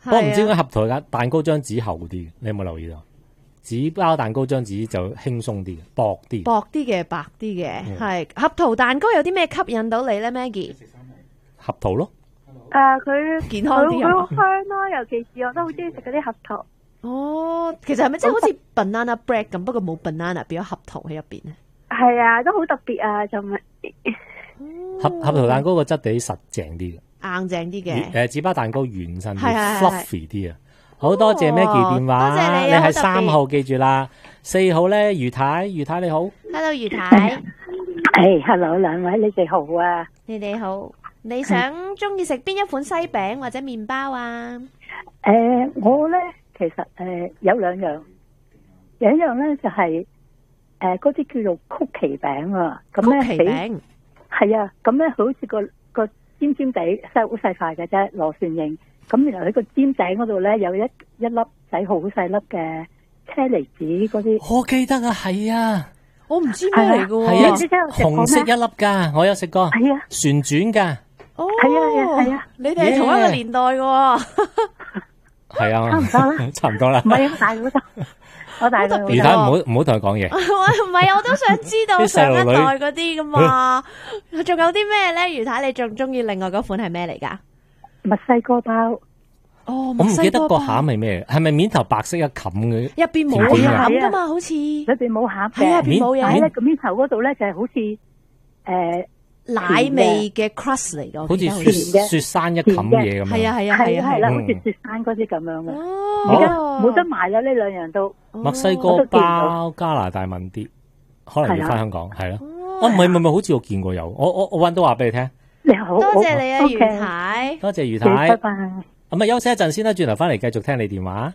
不過唔知點解合桃蛋糕張紙厚啲，你有冇留意到？紙包蛋糕張紙就輕鬆啲，薄啲嘅，白啲嘅，係合桃蛋糕有啲咩吸引到你咧 ，Maggie？ 合桃咯。 佢健康啲佢好香咯，尤其是我都好中意食嗰啲合桃。 哦，其實係咪即係好似 banana bread 咁，不過冇 banana 變咗合桃喺入邊咧？ 係啊，都好特別啊，就咪合桃蛋糕個質地實淨啲嘅， 硬淨啲嘅。 紙包蛋糕軟身啲係 ，fluffy 啲啊！好多謝 Maggie 電話， 多謝你你係3號記住啦，4號咧余太你好 ，Hello 余太， 係 Hello 兩位，你哋好啊！ 你哋好，你想中意食邊一款西餅或者麵包啊？ 我咧其實有兩樣，有一樣咧就係嗰啲叫做曲奇餅啊，咁咧曲奇餅係啊，咁咧好似個尖尖地細好細塊嘅啫，螺旋形。咁然後喺個尖頂嗰度咧有一粒仔好細粒嘅車厘子嗰啲， 我記得啊，係啊， 我唔知咩嚟㗎喎， 係啊，紅色一粒噶，我有食過， 係啊， 旋轉噶， 哦， 係啊， 你哋係同一個年代㗎喎， 係啊， 差唔多啦， 差唔多啦， 唔係啊，大嗰度，我大嗰度， 余太唔好同佢講嘢， 唔係，我都想知道上一代嗰啲㗎嘛，仲有啲咩咧？余太你仲中意另外嗰款係咩嚟㗎？ 墨西哥包， 哦， 我唔記得個餡係咩，係咪面頭白色一冚嘅？ 入邊冇餡噶嘛，好似裏邊冇餡嘅， 係啊，入邊冇嘢。 咧個面頭嗰度咧就係好似奶味嘅 crust 嚟嘅， 好似雪山一冚嘢咁樣。 係啊， 係啦，好似雪山嗰啲咁樣嘅。而家冇得賣啦，呢兩樣都。 墨西哥包加拿大問啲，可能要翻香港係咯。哦，唔係，好似我見過有，我搵到話俾你聽。 你好， 多謝你啊，余太。 多謝余太。 拜拜。 咁啊，休息一陣先啦，轉頭翻嚟繼續聽你電話。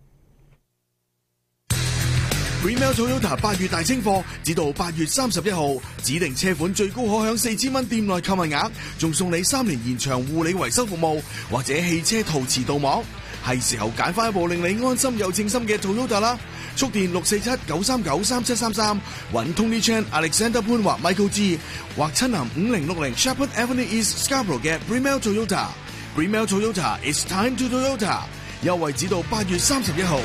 Bremel Toyota 8月大清貨，直到8月31號，指定車款最高可享4000蚊店內購物額，仲送你3年延長護理維修服務，或者汽車陶瓷鍍膜。係時候揀翻一部令你安心又稱心嘅 Toyota 啦！速電647-939-3733，揾 Tony Chan、Alexander 潘或 Michael G， 或親臨5060 Shepherd Avenue East Scarborough 嘅 Bremel Toyota。Bremel Toyota It's time to Toyota， 優惠至到8月31號。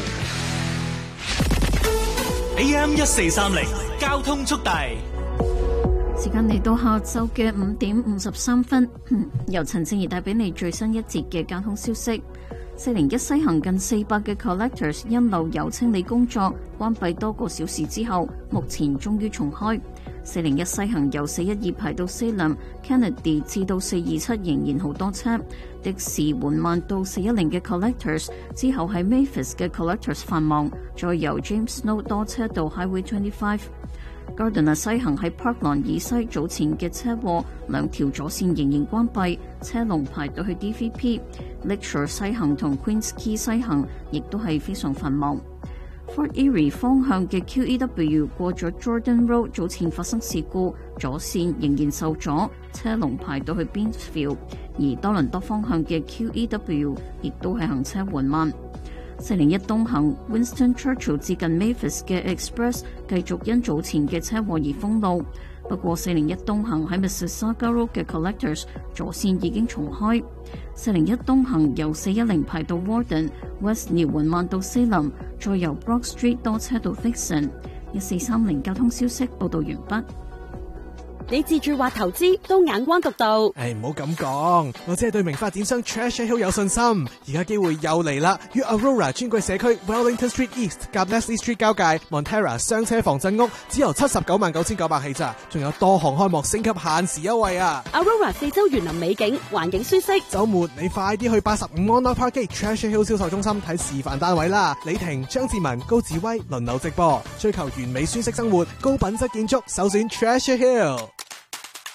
AM 1430交通速遞， 時間嚟到下晝嘅5點53分，由陳正儀帶俾你最新一節嘅交通消息。401西行近400嘅 collectors 因路由清理工作關閉多個小時之後，目前終於重開。401西行由412排到Salem Kennedy 至到427仍然好多車，的士緩慢到410嘅 collectors 之後係 Mavis 嘅 collectors 繁忙，再由 James Snow 多車到 Highway 25。Gardiner 西行喺 Parkland 以西早前嘅車禍，兩條左線仍然關閉，車龍排到去 DVP。Lakeshore 西行同 Queens Quay 西行亦都係非常繁忙。Fort Erie 方向嘅 QEW 過咗 Jordan Road 早前發生事故，左線仍然受阻，車龍排到去 Beansfield。而多倫多方向嘅 QEW 亦都係行車緩慢。401東行 Winston Churchill 至近 Mavis 嘅 Express 繼續因早前嘅車禍而封路，不過401東行喺 Mississauga Road 嘅 Collectors 左線已經重開。401東行由410排到 Warden，Westmead 緩慢到 Salem， 再由 Brock Street 多車到 Dixon。1430交通消息報道完畢。 你自住或投資都眼光獨到。 唔好咁講，我只係對名發展商 Treasure Hill 有信心。而家機會又嚟啦，於 Aurora 專櫃社區 Wellington Street East 及 Leslie Street 交界 Montera 雙車防震屋，只由799900起咋，仲有多項開幕升級限時優惠啊 ！Aurora 四周園林美景，環境舒適。 週末你快啲去85安樂 Park Treasure Hill 銷售中心睇示範單位啦！李婷、張志文、高志威輪流直播，追求完美舒適生活、高品質建築，首選 Treasure Hill。